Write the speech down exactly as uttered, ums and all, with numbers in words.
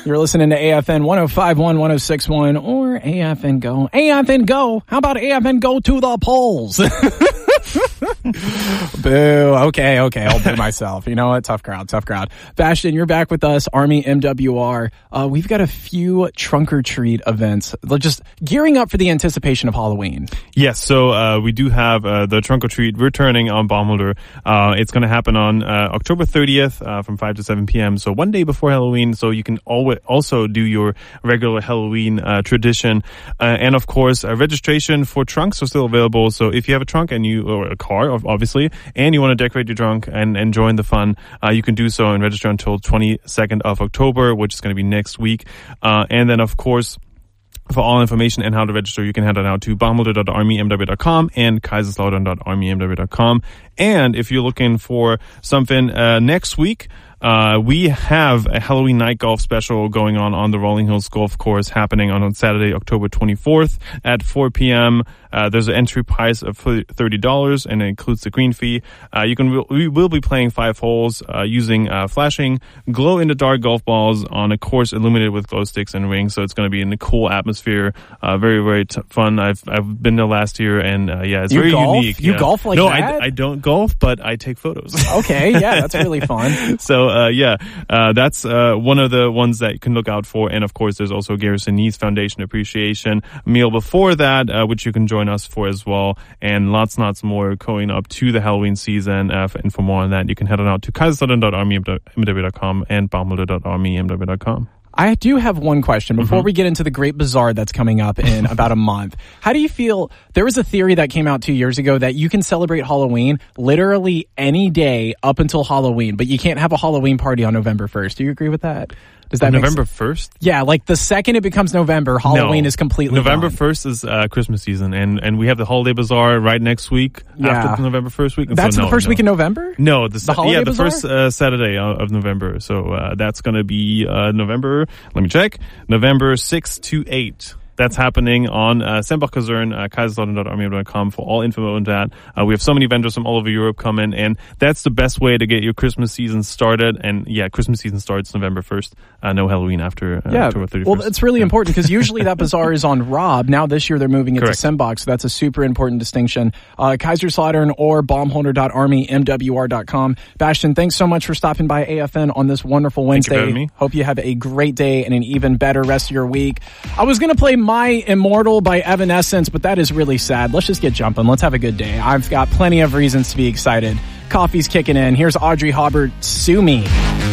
You're listening to A F N one oh five point one, one oh six point one, or A F N Go. A F N Go. How about A F N Go to the polls? Boo. Okay, okay. I'll boo myself. You know what? Tough crowd, tough crowd. Bastian, you're back with us. Army M W R. Uh, we've got a few trunk or treat events. They're just gearing up for the anticipation of Halloween. Yes, so uh, we do have uh, the trunk or treat returning on Baumholder. Uh, it's going to happen on uh, October thirtieth uh, from five to seven p.m. So one day before Halloween, so you can always also do your regular Halloween uh, tradition. Uh, and of course, uh, registration for trunks are still available. So if you have a trunk and you or a car, obviously, and you want to decorate your trunk and, and join the fun, uh, you can do so and register until twenty-second of October, which is going to be next week. Uh, and then, of course, for all information and how to register, you can head on out to baumholder dot army m w dot com and kaiserslautern dot army m w dot com. And if you're looking for something uh, next week, Uh, we have a Halloween night golf special going on on the Rolling Hills Golf Course happening on, on Saturday, October twenty-fourth at four p.m. Uh, there's an entry price of thirty dollars and it includes the green fee. Uh, you can, we will be playing five holes, uh, using, uh, flashing glow in the dark golf balls on a course illuminated with glow sticks and rings. So it's going to be in a cool atmosphere. Uh, very, very t- fun. I've, I've been there last year and, uh, yeah, it's you very golf? unique. You yeah. golf like no, that? No, I, I don't golf, but I take photos. Okay. Yeah, that's really fun. So, uh, yeah, uh, that's, uh, one of the ones that you can look out for. And of course, there's also Garrison Needs Foundation Appreciation meal before that, uh, which you can join us for as well. And lots and lots more going up to the Halloween season. Uh, and for more on that, you can head on out to kaiserslautern dot army m w dot com and baumholder dot army m w dot com. I do have one question before Mm-hmm. we get into the Great Bazaar that's coming up in about a month. How do you feel? There was a theory that came out two years ago that you can celebrate Halloween literally any day up until Halloween, but you can't have a Halloween party on November first. Do you agree with that? Does that on make November sense? first? Yeah, like the second it becomes November, Halloween no. is completely November gone. first is uh, Christmas season, and, and we have the Holiday Bazaar right next week Yeah. after the November first week. That's so no, the first no. week in November? No, the, The Holiday yeah, the Bazaar? first uh, Saturday of, of November. So uh, that's going to be uh, November, let me check, November sixth to eighth. That's happening on uh, Sembach Kaserne, uh, kaiserslautern dot army m w dot com for all info on that. Uh, we have so many vendors from all over Europe coming, and that's the best way to get your Christmas season started. And yeah, Christmas season starts November first. Uh, no Halloween after uh, Yeah, October thirty-first. well, it's really yeah. important because usually that bazaar is on Rob. Now this year they're moving it Correct. to Sembach, so that's a super important distinction. Uh, Kaiserslautern or baumholder dot army m w r dot com. Bastian, thanks so much for stopping by A F N on this wonderful Wednesday. Thank you for having me. Hope you have a great day and an even better rest of your week. I was going to play My Immortal by Evanescence, but that is really sad. Let's just get jumping. Let's have a good day. I've got plenty of reasons to be excited. Coffee's kicking in. Here's Audrey Hobart, Sue Me.